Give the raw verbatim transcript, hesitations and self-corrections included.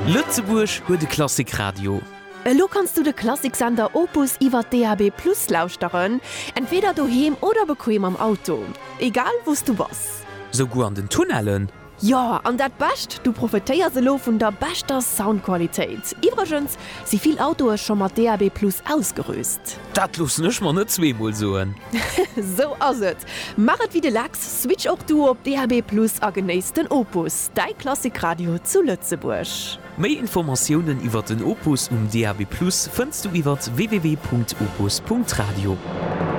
Lützeburg huet de Klassikradio. Lo kannst du de Klassiksender Opus iwwer D A B Plus lauschteren, entweder daheim oder bequem am Auto. Egal wost du was. So gut an den Tunnelen. Ja, an dat bascht, du profitéier se lo vun der bester Soundqualität. Iwergens si viel Autos schon mat D A B Plus ausgerüst. Dat los nech man net zweemal soen. So ass et. Machet wie de Lachs, switch auch du op D A B Plus a genéisten Opus, dei Klassikradio zu Lützeburg. Méi Informationen iwwer den Opus um D A B Plus findest du iwwer w w w punkt opus punkt radio.